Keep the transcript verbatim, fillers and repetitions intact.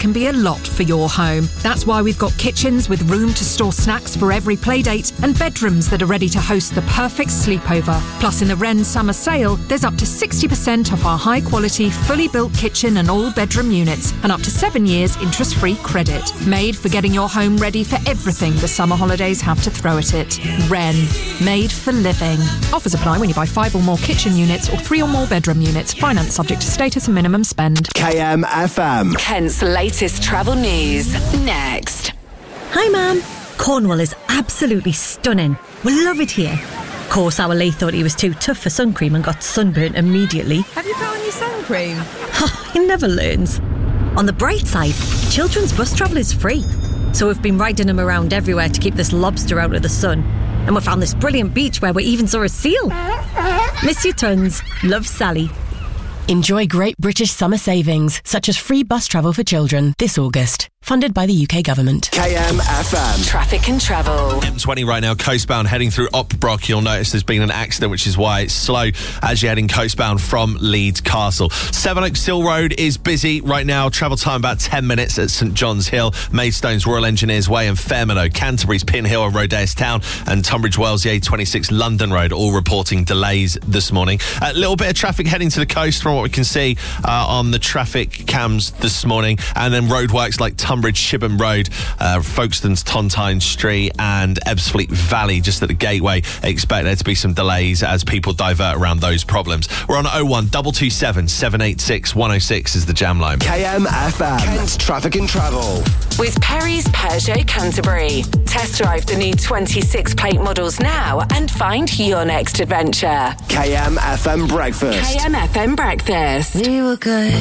can be a lot for your home. That's why we've got kitchens with room to store snacks for every playdate and bedrooms that are ready to host the perfect sleepover. Plus, in the Wren summer sale, there's up to sixty percent off our high-quality, fully built kitchen and all-bedroom units and up to seven years interest-free credit. Made for getting your home ready for everything the summer holidays have to throw at it. Wren. Made for living. Offers apply when you buy five or more kitchen units or three or more bedroom units. Finance subject to status and minimum spend. K M F M. Kent's latest travel news. Next. Hi, Mum. Cornwall is absolutely stunning. We love it here. Of course, our Lee thought he was too tough for sun cream and got sunburnt immediately. Have you put on your sun cream? Oh, he never learns. On the bright side, children's bus travel is free. So we've been riding him around everywhere to keep this lobster out of the sun. And we found this brilliant beach where we even saw a seal. Miss you tons. Love, Sally. Enjoy great British summer savings, such as free bus travel for children this August. Funded by the U K Government. K M F M. Traffic and travel. M twenty right now, coastbound, heading through Opbrook. You'll notice there's been an accident, which is why it's slow as you're heading coastbound from Leeds Castle. Sevenoaks Sill Road is busy right now. Travel time about ten minutes at St John's Hill, Maidstone's Royal Engineers Way and Fairmeadow, Canterbury's Pin Hill and Rodez Town, and Tunbridge Wells, the A twenty-six London Road, all reporting delays this morning. A little bit of traffic heading to the coast from what we can see uh, on the traffic cams this morning. And then roadworks like Tunbridge Shibburn Road, uh, Folkestone's Tontine Street and Ebbsfleet Valley just at the gateway. Expect there to be some delays as people divert around those problems. We're on oh one two two seven, seven eight six, one oh six is the jam line. K M F M. Kent's Traffic and Travel. With Perry's Peugeot Canterbury. Test drive the new twenty-six plate models now and find your next adventure. K M F M Breakfast. K M F M Breakfast. We were good.